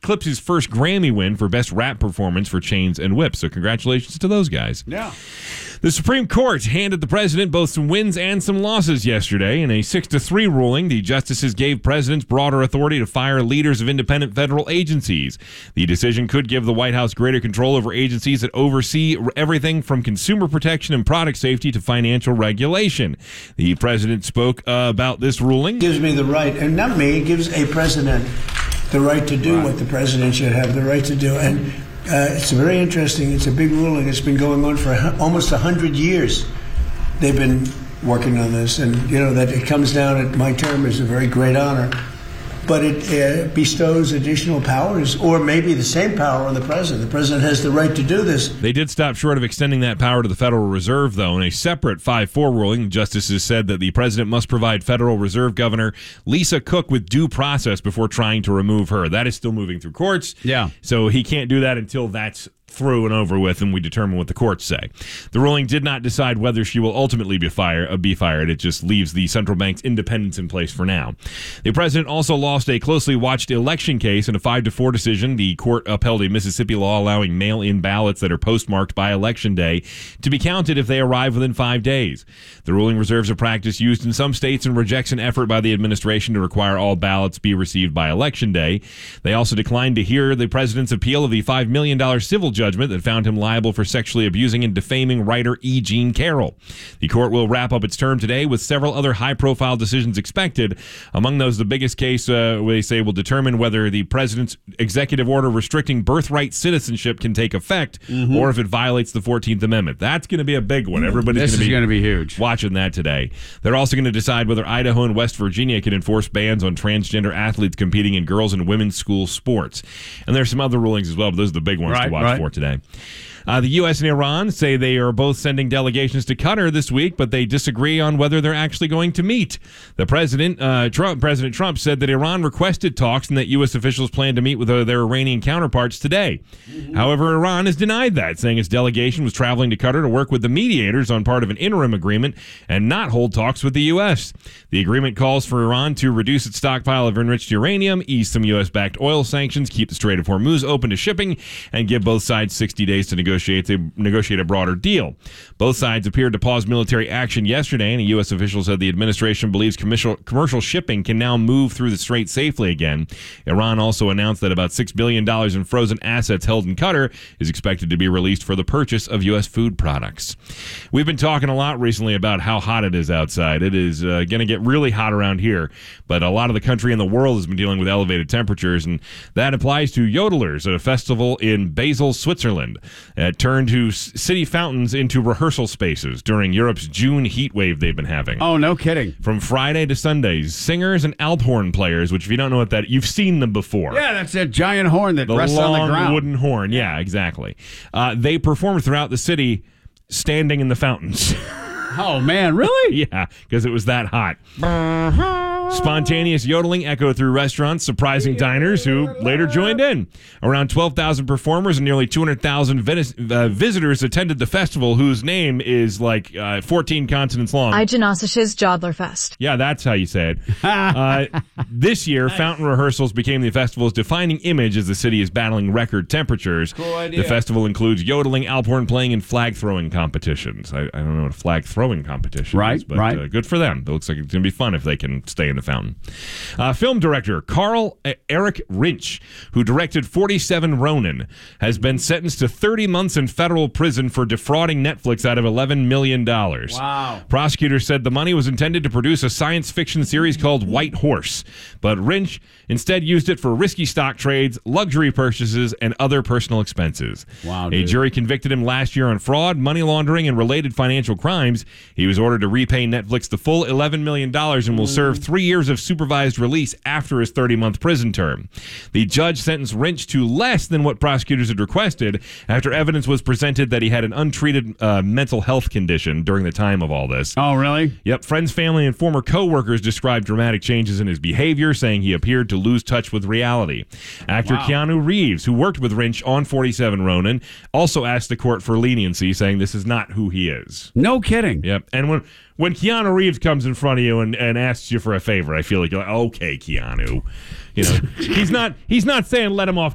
Clips' first Grammy win for Best Rap Performance for Chains and Whips. So congratulations to those guys. Yeah. The Supreme Court handed the president both some wins and some losses yesterday. In a 6-3 ruling, the justices gave presidents broader authority to fire leaders of independent federal agencies. The decision could give the White House greater control over agencies that oversee everything from consumer protection and product safety to financial regulation. The president spoke about this ruling. Gives me the right, and not me, it gives a president the right to do what the president should have the right to do. And it's very interesting. It's a big ruling. It's been going on for almost 100 years. They've been working on this, and that it comes down at my term is a very great honor. But it bestows additional powers, or maybe the same power on the president. The president has the right to do this. They did stop short of extending that power to the Federal Reserve, though. In a separate 5-4 ruling, the justices said that the president must provide Federal Reserve Governor Lisa Cook with due process before trying to remove her. That is still moving through courts. Yeah. So he can't do that until that's through and over with, and we determine what the courts say. The ruling did not decide whether she will ultimately be fired. It just leaves the central bank's independence in place for now. The president also lost a closely watched election case in a 5-4 decision. The court upheld a Mississippi law allowing mail-in ballots that are postmarked by Election Day to be counted if they arrive within 5 days. The ruling reserves a practice used in some states and rejects an effort by the administration to require all ballots be received by Election Day. They also declined to hear the president's appeal of the $5 million civil judgment that found him liable for sexually abusing and defaming writer E. Jean Carroll. The court will wrap up its term today with several other high-profile decisions expected. Among those, the biggest case, they say, will determine whether the president's executive order restricting birthright citizenship can take effect or if it violates the 14th Amendment. That's going to be a big one. Everybody's going to be huge. Watching that today. They're also going to decide whether Idaho and West Virginia can enforce bans on transgender athletes competing in girls' and women's school sports. And there's some other rulings as well, but those are the big ones to watch for today. The U.S. and Iran say they are both sending delegations to Qatar this week, but they disagree on whether they're actually going to meet. President Trump said that Iran requested talks and that U.S. officials plan to meet with their Iranian counterparts today. However, Iran has denied that, saying its delegation was traveling to Qatar to work with the mediators on part of an interim agreement and not hold talks with the U.S. The agreement calls for Iran to reduce its stockpile of enriched uranium, ease some U.S.-backed oil sanctions, keep the Strait of Hormuz open to shipping, and give both sides 60 days to negotiate a broader deal. Both sides appeared to pause military action yesterday, and a U.S. official said the administration believes commercial shipping can now move through the strait safely again. Iran also announced that about $6 billion in frozen assets held in Qatar is expected to be released for the purchase of U.S. food products. We've been talking a lot recently about how hot it is outside. It is going to get really hot around here, but a lot of the country and the world has been dealing with elevated temperatures, and that applies to yodelers at a festival in Basel, Switzerland. It turned to city fountains into rehearsal spaces during Europe's June heat wave they've been having. Oh, no kidding. From Friday to Sunday, singers and alphorn players, which if you don't know what that, you've seen them before. Yeah, that's that giant horn that rests on the ground. The long wooden horn, yeah, exactly. They performed throughout the city standing in the fountains. Oh, man, really? Yeah, because it was that hot. Spontaneous yodeling echoed through restaurants, surprising diners who later joined in. Around 12,000 performers and nearly 200,000 visitors attended the festival, whose name is like 14 consonants long. Igenosisches Jodlerfest. Yeah, that's how you say it. This year, fountain rehearsals became the festival's defining image as the city is battling record temperatures. Cool idea. The festival includes yodeling, alphorn playing, and flag throwing competitions. I don't know what a flag throwing competition is, but good for them. It looks like it's going to be fun if they can stay in the fountain. Film director Carl Eric Rinch, who directed 47 Ronin, has been sentenced to 30 months in federal prison for defrauding Netflix out of $11 million. Wow. Prosecutors said the money was intended to produce a science fiction series called White Horse, but Rinch instead used it for risky stock trades, luxury purchases, and other personal expenses. Wow, A jury convicted him last year on fraud, money laundering, and related financial crimes. He was ordered to repay Netflix the full $11 million and will serve 3 years of supervised release after his 30-month prison term. The judge sentenced Rinch to less than what prosecutors had requested after evidence was presented that he had an untreated mental health condition during the time of all this. Oh, really? Yep. Friends, family, and former co-workers described dramatic changes in his behavior, saying he appeared to lose touch with reality. Actor Keanu Reeves, who worked with Rinch on 47 Ronin, also asked the court for leniency, saying this is not who he is. No kidding. Yep. And when Keanu Reeves comes in front of you and asks you for a favor, I feel like you're like, okay, Keanu. You know, he's not saying let him off